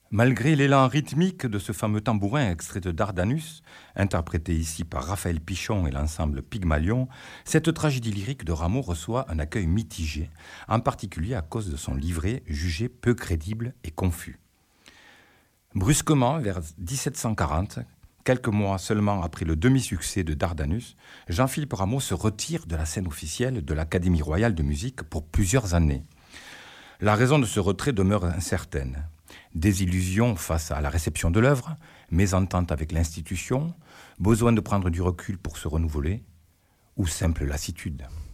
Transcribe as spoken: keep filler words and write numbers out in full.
Malgré l'élan rythmique de ce fameux tambourin extrait de Dardanus, interprété ici par Raphaël Pichon et l'ensemble Pygmalion, cette tragédie lyrique de Rameau reçoit un accueil mitigé, en particulier à cause de son livret jugé peu crédible et confus. Brusquement, vers dix-sept cent quarante, quelques mois seulement après le demi-succès de Dardanus, Jean-Philippe Rameau se retire de la scène officielle de l'Académie royale de musique pour plusieurs années. La raison de ce retrait demeure incertaine. Désillusion face à la réception de l'œuvre, mésentente avec l'institution, besoin de prendre du recul pour se renouveler, ou simple lassitude.